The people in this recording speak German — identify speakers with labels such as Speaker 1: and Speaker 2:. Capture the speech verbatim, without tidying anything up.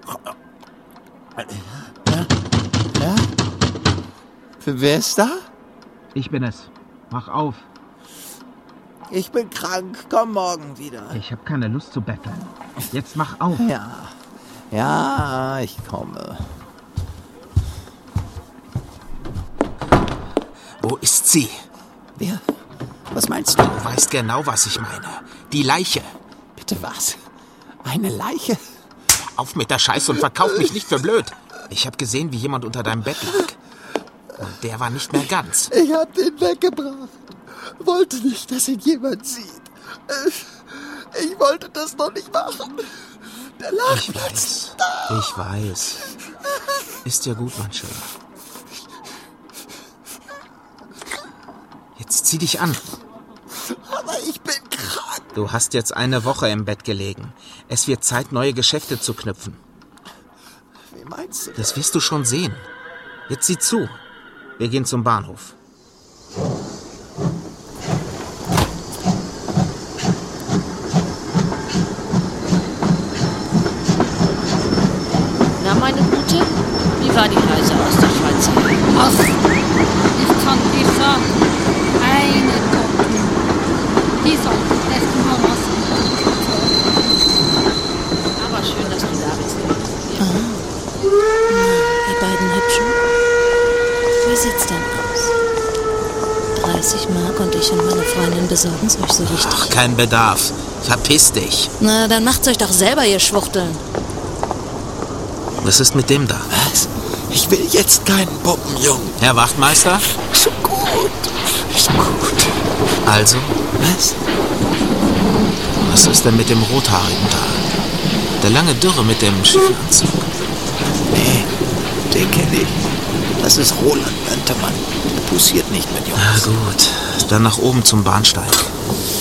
Speaker 1: Ja? Ja? Wer ist da?
Speaker 2: Ich bin es. Mach auf.
Speaker 1: Ich bin krank. Komm morgen wieder.
Speaker 2: Ich habe keine Lust zu betteln. Jetzt mach auf.
Speaker 1: Ja. Ja, ich komme.
Speaker 3: Wo ist sie?
Speaker 1: Wer? Was meinst du?
Speaker 3: Du weißt genau, was ich meine. Die Leiche.
Speaker 1: Bitte was? Eine Leiche?
Speaker 3: Auf mit der Scheiße und verkauf mich nicht für blöd. Ich habe gesehen, wie jemand unter deinem Bett lag. Und der war nicht mehr ganz.
Speaker 1: Ich hab den weggebracht. Wollte nicht, dass ihn jemand sieht. Ich wollte das noch nicht machen. Der lag
Speaker 3: Ich
Speaker 1: plötzlich
Speaker 3: weiß.
Speaker 1: da.
Speaker 3: Ich weiß. Ist dir gut, mein Schöner. Jetzt zieh dich an.
Speaker 1: Aber ich bin krank.
Speaker 3: Du hast jetzt eine Woche im Bett gelegen. Es wird Zeit, neue Geschäfte zu knüpfen.
Speaker 1: Wie meinst du?
Speaker 3: Das wirst du schon sehen. Jetzt sieh zu. Wir gehen zum Bahnhof.
Speaker 4: Na, meine Gute, wie war die Reise aus der Schweiz her?
Speaker 5: Ach, ich kann dir sagen, eine Tochter. Die soll echt mal was.
Speaker 4: Aber schön, dass du da bist.
Speaker 6: Ihr beiden Hübschen. Wie sieht's denn aus? dreißig Mark und ich und meine Freundin besorgen's euch so richtig.
Speaker 3: Ach, kein Bedarf. Verpiss dich.
Speaker 6: Na, dann macht's euch doch selber, ihr Schwuchteln.
Speaker 3: Was ist mit dem da?
Speaker 1: Was? Ich will jetzt keinen Puppenjungen.
Speaker 3: Herr Wachtmeister?
Speaker 1: So gut. So gut.
Speaker 3: Also,
Speaker 1: Was?
Speaker 3: was ist denn mit dem Rothaarigen da? Der lange Dürre mit dem Schiffanzug.
Speaker 1: Nee, den kenne ich. Das ist Roland Möntermann. Der poussiert nicht mit Jungs.
Speaker 3: Na gut, dann nach oben zum Bahnsteig.